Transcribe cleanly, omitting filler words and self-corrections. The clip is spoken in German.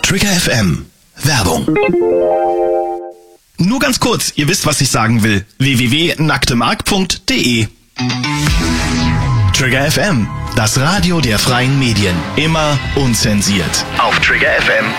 Trigger FM. Werbung. Nur ganz kurz, ihr wisst, was ich sagen will. www.nacktemark.de. Trigger FM, das Radio der freien Medien. Immer unzensiert. Auf Trigger FM.